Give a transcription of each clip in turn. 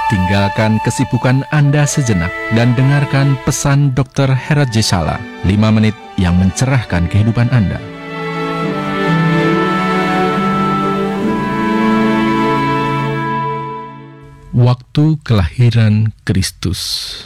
Tinggalkan kesibukan Anda sejenak dan dengarkan pesan Dr. Herod J. Sala, 5 menit yang mencerahkan kehidupan Anda. Waktu kelahiran Kristus.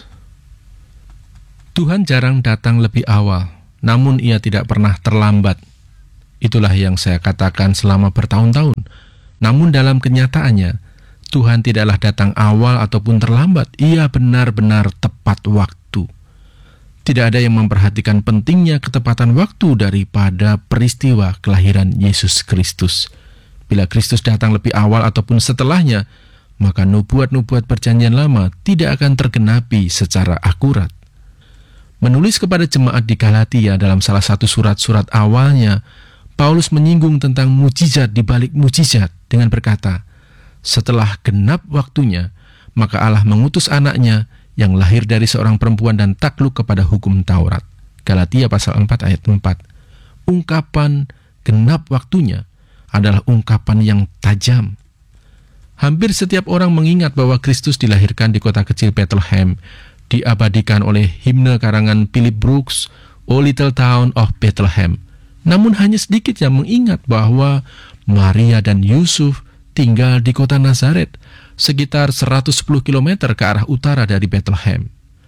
Tuhan jarang datang lebih awal, namun Ia tidak pernah terlambat. Itulah yang saya katakan selama bertahun-tahun. Namun dalam kenyataannya, Tuhan tidaklah datang awal ataupun terlambat. Ia benar-benar tepat waktu. Tidak ada yang memperhatikan pentingnya ketepatan waktu daripada peristiwa kelahiran Yesus Kristus. Bila Kristus datang lebih awal ataupun setelahnya, maka nubuat-nubuat perjanjian lama tidak akan tergenapi secara akurat. Menulis kepada jemaat di Galatia dalam salah satu surat-surat awalnya, Paulus menyinggung tentang mujizat di balik mujizat dengan berkata, setelah genap waktunya, maka Allah mengutus anaknya yang lahir dari seorang perempuan dan takluk kepada hukum Taurat. Galatia pasal 4 ayat 4. Ungkapan genap waktunya adalah ungkapan yang tajam. Hampir setiap orang mengingat bahwa Kristus dilahirkan di kota kecil Bethlehem, diabadikan oleh himne karangan Philip Brooks, O Little Town of Bethlehem. Namun hanya sedikit yang mengingat bahwa Maria dan Yusuf tinggal di kota Nazaret, sekitar 110 km ke arah utara dari Bethlehem.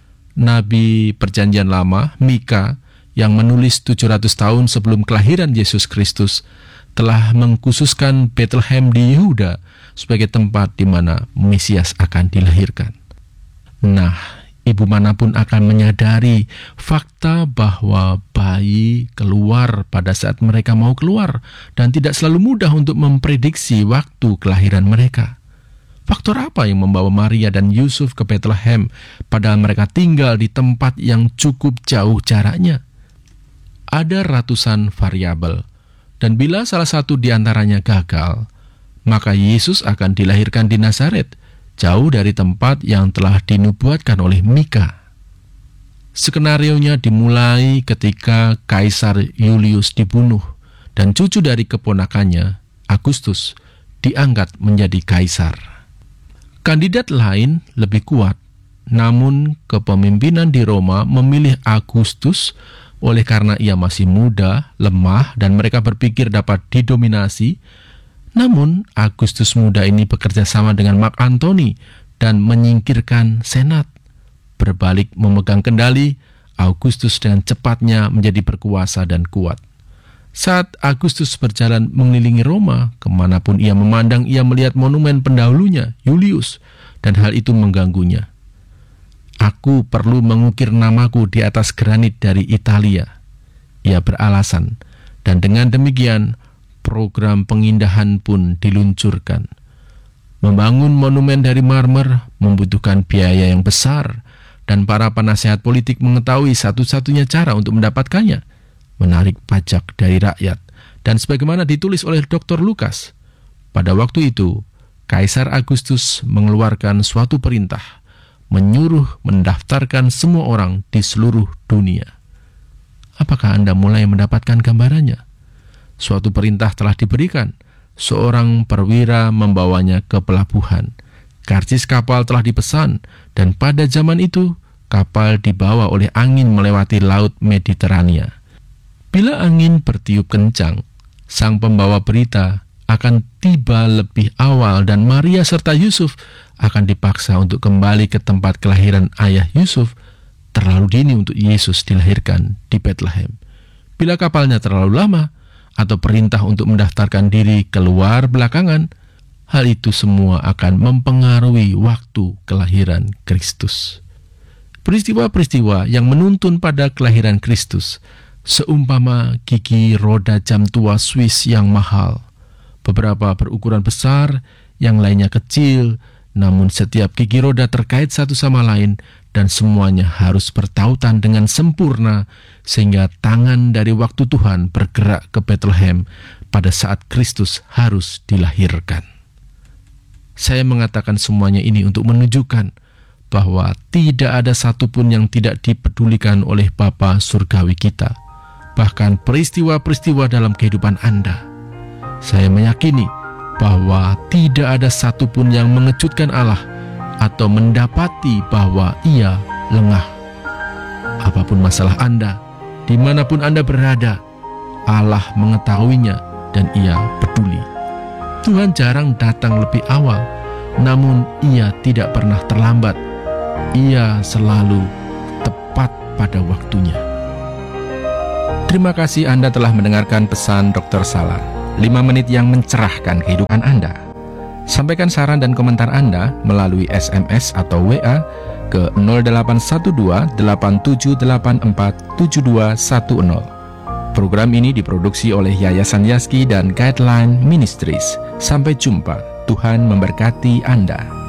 Nabi Perjanjian Lama, Mika, yang menulis 700 tahun sebelum kelahiran Yesus Kristus, telah mengkhususkan Bethlehem di Yehuda sebagai tempat di mana Mesias akan dilahirkan. Nah, ibu manapun akan menyadari fakta bahwa bayi keluar pada saat mereka mau keluar dan tidak selalu mudah untuk memprediksi waktu kelahiran mereka. Faktor apa yang membawa Maria dan Yusuf ke Bethlehem padahal mereka tinggal di tempat yang cukup jauh jaraknya? Ada ratusan variabel, dan bila salah satu di antaranya gagal, maka Yesus akan dilahirkan di Nazaret, jauh dari tempat yang telah dinubuatkan oleh Mika. Skenarionya dimulai ketika Kaisar Julius dibunuh dan cucu dari keponakannya, Agustus, diangkat menjadi kaisar. Kandidat lain lebih kuat, namun kepemimpinan di Roma memilih Agustus oleh karena ia masih muda, lemah, dan mereka berpikir dapat didominasi. Namun, Agustus muda ini bekerja sama dengan Mark Antony dan menyingkirkan Senat. Berbalik memegang kendali, Agustus dengan cepatnya menjadi berkuasa dan kuat. Saat Agustus berjalan mengelilingi Roma, kemanapun ia memandang, ia melihat monumen pendahulunya, Julius, dan hal itu mengganggunya. Aku perlu mengukir namaku di atas granit dari Italia, ia beralasan, dan dengan demikian, program pengindahan pun diluncurkan. Membangun monumen dari marmer membutuhkan biaya yang besar, dan para penasehat politik mengetahui satu-satunya cara untuk mendapatkannya, menarik pajak dari rakyat. Dan sebagaimana ditulis oleh Dr. Lukas, pada waktu itu, Kaisar Agustus mengeluarkan suatu perintah, menyuruh mendaftarkan semua orang di seluruh dunia. Apakah Anda mulai mendapatkan gambarannya? Suatu perintah telah diberikan, seorang perwira membawanya ke pelabuhan. Karcis kapal telah dipesan, dan pada zaman itu, kapal dibawa oleh angin melewati Laut Mediterania. Bila angin bertiup kencang, sang pembawa berita akan tiba lebih awal dan Maria serta Yusuf akan dipaksa untuk kembali ke tempat kelahiran ayah Yusuf. Terlalu dini untuk Yesus dilahirkan di Bethlehem. Bila kapalnya terlalu lama, atau perintah untuk mendaftarkan diri keluar belakangan, hal itu semua akan mempengaruhi waktu kelahiran Kristus. Peristiwa-peristiwa yang menuntun pada kelahiran Kristus, seumpama gigi roda jam tua Swiss yang mahal, beberapa berukuran besar, yang lainnya kecil, namun setiap gigi roda terkait satu sama lain dan semuanya harus bertautan dengan sempurna sehingga tangan dari waktu Tuhan bergerak ke Bethlehem pada saat Kristus harus dilahirkan. Saya mengatakan semuanya ini untuk menunjukkan bahwa tidak ada satupun yang tidak dipedulikan oleh Bapa Surgawi kita. Bahkan peristiwa-peristiwa dalam kehidupan Anda. Saya meyakini bahwa tidak ada satupun yang mengejutkan Allah atau mendapati bahwa ia lengah. Apapun masalah Anda, dimanapun Anda berada, Allah mengetahuinya dan ia peduli. Tuhan jarang datang lebih awal, namun ia tidak pernah terlambat. Ia selalu tepat pada waktunya. Terima kasih Anda telah mendengarkan pesan Dr. Salar, 5 menit yang mencerahkan kehidupan Anda. Sampaikan saran dan komentar Anda melalui SMS atau WA ke 0812-8784-7210. Program ini diproduksi oleh Yayasan Yazki dan Guideline Ministries. Sampai jumpa, Tuhan memberkati Anda.